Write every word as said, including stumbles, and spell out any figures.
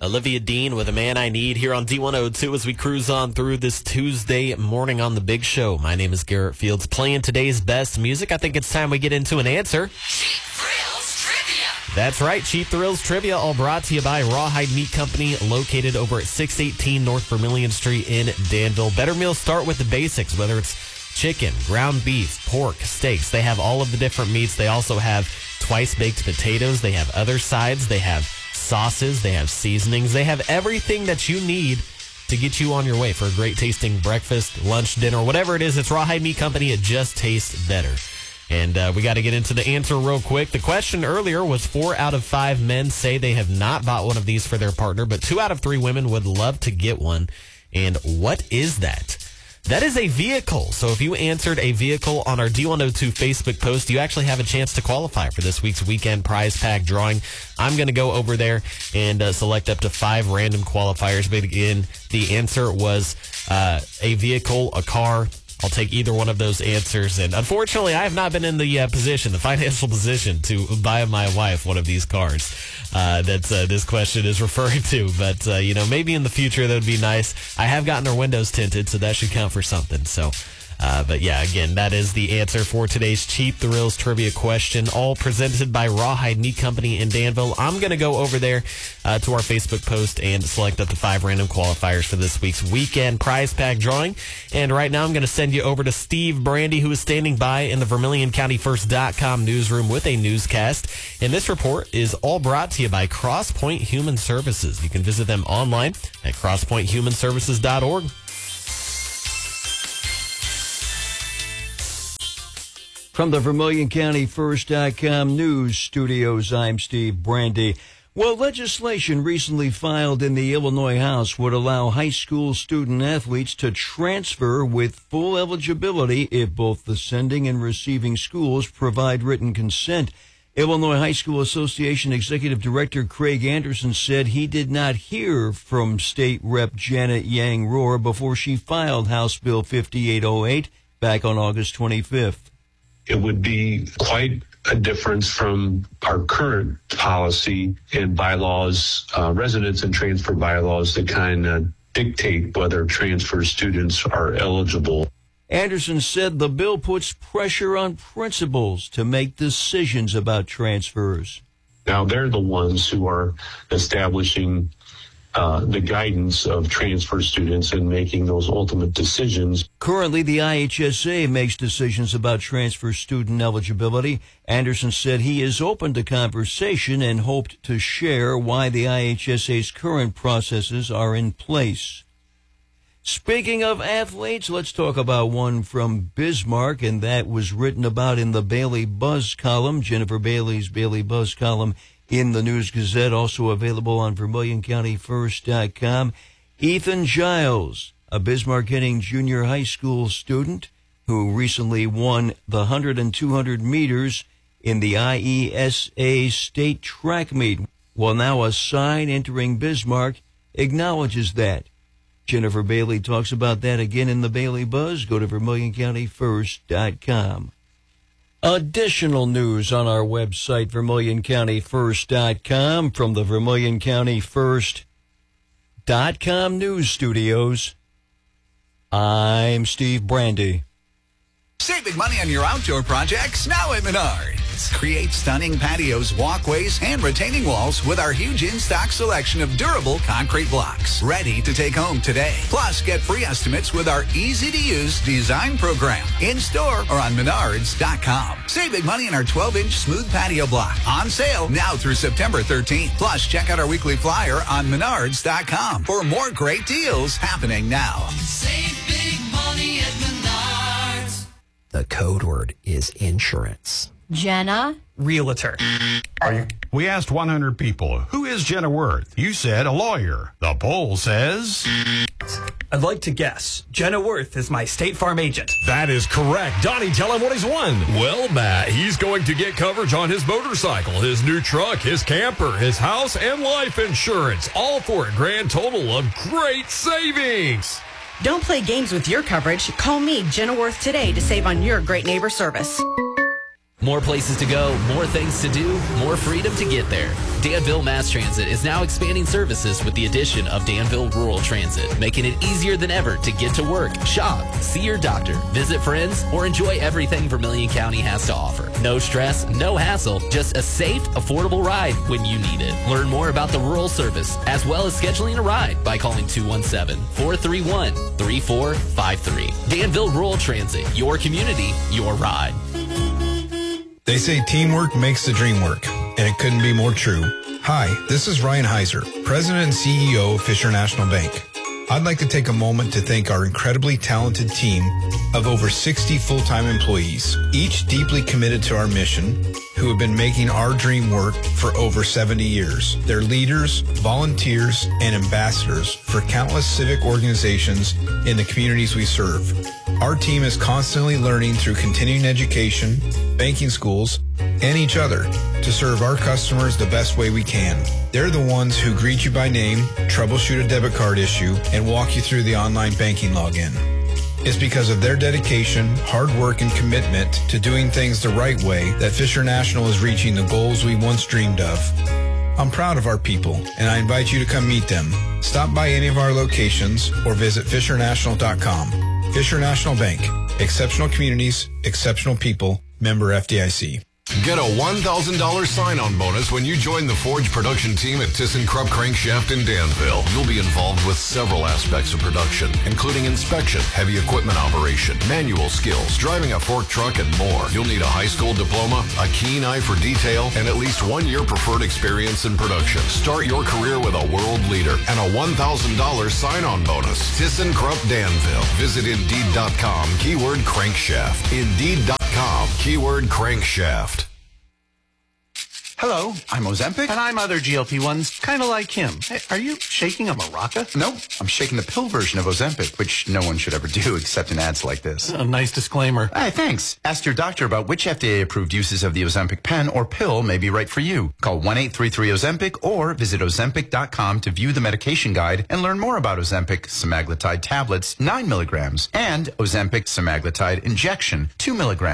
Olivia Dean with A Man I Need here on D one oh two as we cruise on through this Tuesday morning on The Big Show. My name is Garrett Fields, playing today's best music. I think it's time we get into an answer. Cheap Thrills Trivia. That's right, Cheap Thrills Trivia, all brought to you by Rawhide Meat Company, located over at six eighteen North Vermilion Street in Danville. Better meals start with the basics, whether it's chicken, ground beef, pork, steaks. They have all of the different meats. They also have twice-baked potatoes. They have other sides. They have sauces. They have seasonings. They have everything that you need to get you on your way for a great tasting breakfast, lunch, dinner, whatever it is. It's Rawhide Meat Company. It just tastes better. And uh, we got to get into the answer real quick. The question earlier was four out of five men say they have not bought one of these for their partner, but two out of three women would love to get one. And what is that? That is a vehicle. So if you answered a vehicle on our D one oh two Facebook post, you actually have a chance to qualify for this week's weekend prize pack drawing. I'm going to go over there and uh, select up to five random qualifiers. But again, the answer was uh, a vehicle, a car. I'll take either one of those answers. And unfortunately, I have not been in the uh, position, the financial position, to buy my wife one of these cars uh, that uh, this question is referring to. But, uh, you know, maybe in the future that would be nice. I have gotten her windows tinted, so that should count for something. So, uh, but yeah, again, that is the answer for today's Cheap Thrills Trivia question, all presented by Rawhide Meat Company in Danville. I'm going to go over there uh, to our Facebook post and select up the five random qualifiers for this week's weekend prize pack drawing. And right now I'm going to send you over to Steve Brandy, who is standing by in the Vermilion County First dot com newsroom with a newscast. And this report is all brought to you by Crosspoint Human Services. You can visit them online at crosspoint human services dot org. From the Vermilion County First dot com news studios, I'm Steve Brandy. Well, legislation recently filed in the Illinois House would allow high school student athletes to transfer with full eligibility if both the sending and receiving schools provide written consent. Illinois High School Association Executive Director Craig Anderson said he did not hear from State Representative Janet Yang Rohr before she filed House Bill fifty-eight oh eight back on August twenty-fifth. It would be quite a difference from our current policy and bylaws, uh, residence and transfer bylaws that kind of dictate whether transfer students are eligible. Anderson said the bill puts pressure on principals to make decisions about transfers. Now, they're the ones who are establishing Uh, the guidance of transfer students and making those ultimate decisions. Currently, the I H S A makes decisions about transfer student eligibility. Anderson said he is open to conversation and hoped to share why the I H S A's current processes are in place. Speaking of athletes, let's talk about one from Bismarck, and that was written about in the Bailey Buzz column, Jennifer Bailey's Bailey Buzz column in the News Gazette, also available on Vermilion County First dot com. Ethan Giles, a Bismarck-Henning Junior High School student who recently won the one hundred and two hundred meters in the I E S A state track meet. Well, now a sign entering Bismarck acknowledges that. Jennifer Bailey talks about that again in the Bailey Buzz. Go to Vermilion County First dot com. Additional news on our website, Vermilion County First dot com, from the Vermilion County First dot com news studios. I'm Steve Brandy. Save big money on your outdoor projects now at Menards. Create stunning patios, walkways, and retaining walls with our huge in-stock selection of durable concrete blocks. Ready to take home today. Plus, get free estimates with our easy-to-use design program. In-store or on menards dot com. Save big money on our twelve inch smooth patio block. On sale now through September thirteenth. Plus, check out our weekly flyer on menards dot com for more great deals happening now. Save big money at Menards. The code word is insurance. Jenna? Realtor. Are you? We asked one hundred people, who is Jenna Worth? You said a lawyer. The poll says... I'd like to guess. Jenna Worth is my State Farm agent. That is correct. Donnie, tell him what he's won. Well, Matt, he's going to get coverage on his motorcycle, his new truck, his camper, his house, and life insurance. All for a grand total of great savings. Don't play games with your coverage. Call me, Jenna Worth, today to save on your great neighbor service. More places to go, more things to do, more freedom to get there. Danville Mass Transit is now expanding services with the addition of Danville Rural Transit, making it easier than ever to get to work, shop, see your doctor, visit friends, or enjoy everything Vermilion County has to offer. No stress, no hassle, just a safe, affordable ride when you need it. Learn more about the rural service, as well as scheduling a ride by calling two one seven, four three one, three four five three. Danville Rural Transit, your community, your ride. They say teamwork makes the dream work, and it couldn't be more true. Hi, this is Ryan Heiser, President and C E O of Fisher National Bank. I'd like to take a moment to thank our incredibly talented team of over sixty full-time employees, each deeply committed to our mission, who have been making our dream work for over seventy years. They're leaders, volunteers, and ambassadors for countless civic organizations in the communities we serve. Our team is constantly learning through continuing education, banking schools, and each other to serve our customers the best way we can. They're the ones who greet you by name, troubleshoot a debit card issue, and walk you through the online banking login. It's because of their dedication, hard work, and commitment to doing things the right way that Fisher National is reaching the goals we once dreamed of. I'm proud of our people, and I invite you to come meet them. Stop by any of our locations or visit fisher national dot com. Fisher National Bank. Exceptional communities, exceptional people. Member F D I C. Get a one thousand dollars sign-on bonus when you join the Forge production team at ThyssenKrupp Crankshaft in Danville. You'll be involved with several aspects of production, including inspection, heavy equipment operation, manual skills, driving a fork truck, and more. You'll need a high school diploma, a keen eye for detail, and at least one year preferred experience in production. Start your career with a world leader and a one thousand dollars sign-on bonus. ThyssenKrupp Danville. Visit Indeed dot com, keyword crankshaft. Indeed dot com, keyword crankshaft. Hello, I'm Ozempic. And I'm other G L P ones, kind of like him. Hey, are you shaking a maraca? Nope, I'm shaking the pill version of Ozempic, which no one should ever do except in ads like this. A nice disclaimer. Hey, thanks. Ask your doctor about which F D A-approved uses of the Ozempic pen or pill may be right for you. Call one eight three three Ozempic or visit Ozempic dot com to view the medication guide and learn more about Ozempic semaglutide tablets, nine milligrams, and Ozempic semaglutide injection, two milligrams.